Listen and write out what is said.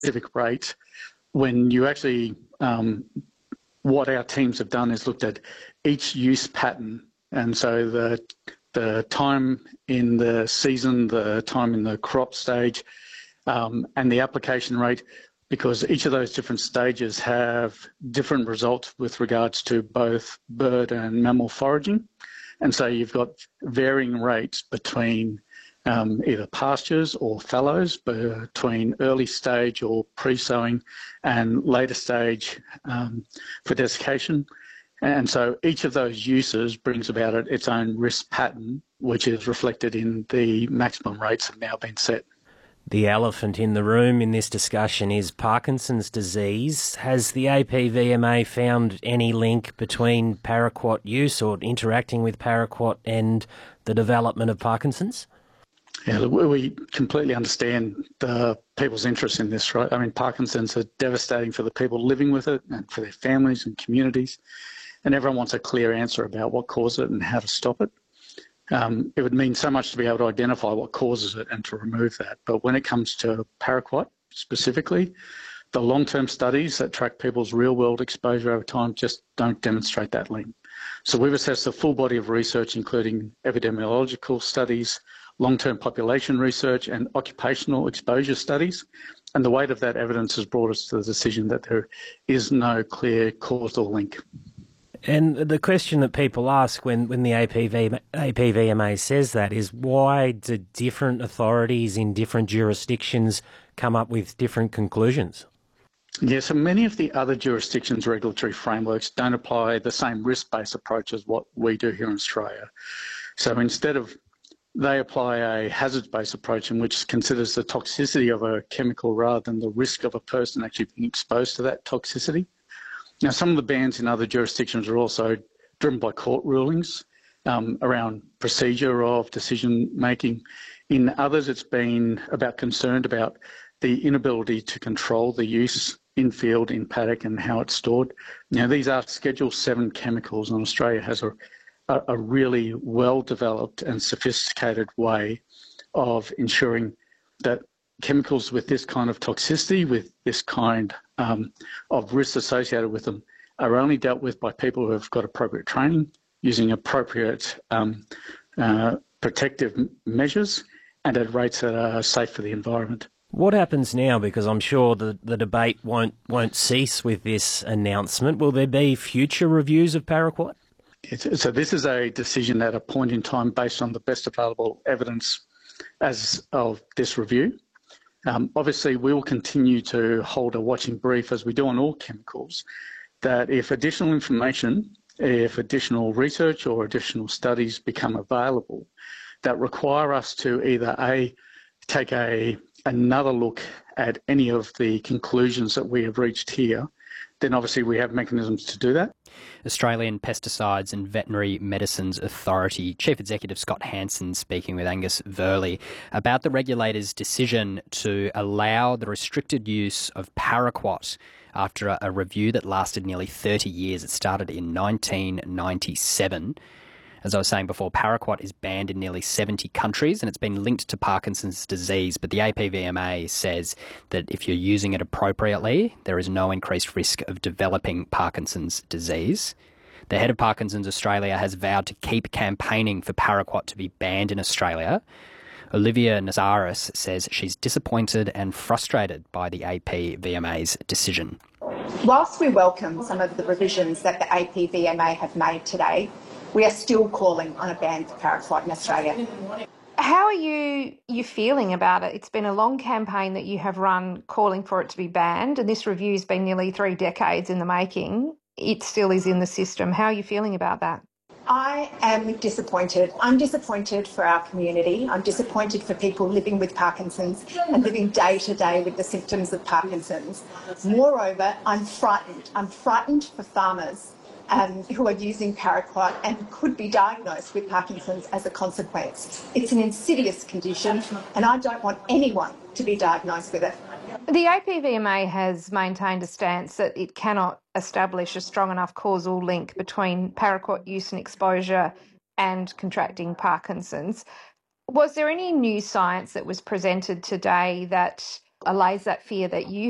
specific rate, when you actually, what our teams have done is looked at each use pattern. And so the time in the season, the time in the crop stage, and the application rate, because each of those different stages have different results with regards to both bird and mammal foraging. And so you've got varying rates between either pastures or fallows, between early stage or pre-sowing and later stage for desiccation. And so each of those uses brings about its own risk pattern, which is reflected in the maximum rates that have now been set. The elephant in the room in this discussion is Parkinson's disease. Has the APVMA found any link between paraquat use or interacting with paraquat and the development of Parkinson's? Yeah, we completely understand the people's interest in this, right? I mean, Parkinson's are devastating for the people living with it and for their families and communities, and everyone wants a clear answer about what causes it and how to stop it. It would mean so much to be able to identify what causes it and to remove that. But when it comes to paraquat specifically, the long-term studies that track people's real-world exposure over time just don't demonstrate that link. So we've assessed the full body of research, including epidemiological studies, long-term population research and occupational exposure studies. And the weight of that evidence has brought us to the decision that there is no clear causal link. And the question that people ask when the APVMA says that is, why do different authorities in different jurisdictions come up with different conclusions? Yeah, so many of the other jurisdictions' regulatory frameworks don't apply the same risk-based approach as what we do here in Australia. So instead of, they apply a hazard-based approach in which considers the toxicity of a chemical rather than the risk of a person actually being exposed to that toxicity. Now, some of the bans in other jurisdictions are also driven by court rulings around procedure of decision-making. In others, it's been concerned about the inability to control the use in field, in paddock, and how it's stored. Now, these are Schedule 7 chemicals, and Australia has a really well-developed and sophisticated way of ensuring that chemicals with this kind of toxicity, with this kind of risks associated with them, are only dealt with by people who have got appropriate training, using appropriate protective measures, and at rates that are safe for the environment. What happens now? Because I'm sure the debate won't cease with this announcement. Will there be future reviews of paraquat? So this is a decision at a point in time based on the best available evidence as of this review. Obviously, we will continue to hold a watching brief, as we do on all chemicals, that if additional information, if additional research or additional studies become available that require us to either take another look at any of the conclusions that we have reached here, then obviously we have mechanisms to do that. Australian Pesticides and Veterinary Medicines Authority Chief Executive Scott Hansen speaking with Angus Verley about the regulator's decision to allow the restricted use of paraquat after a review that lasted nearly 30 years. It started in 1997. As I was saying before, paraquat is banned in nearly 70 countries and it's been linked to Parkinson's disease, but the APVMA says that if you're using it appropriately, there is no increased risk of developing Parkinson's disease. The head of Parkinson's Australia has vowed to keep campaigning for paraquat to be banned in Australia. Olivia Nazaris says she's disappointed and frustrated by the APVMA's decision. Whilst we welcome some of the revisions that the APVMA have made today, we are still calling on a ban for paraquat in Australia. How are you feeling about it? It's been a long campaign that you have run calling for it to be banned, and this review's been nearly 3 decades in the making. It still is in the system. How are you feeling about that? I am disappointed. I'm disappointed for our community. I'm disappointed for people living with Parkinson's and living day to day with the symptoms of Parkinson's. Moreover, I'm frightened. I'm frightened for farmers who are using paraquat and could be diagnosed with Parkinson's as a consequence. It's an insidious condition and I don't want anyone to be diagnosed with it. The APVMA has maintained a stance that it cannot establish a strong enough causal link between paraquat use and exposure and contracting Parkinson's. Was there any new science that was presented today that allays that fear that you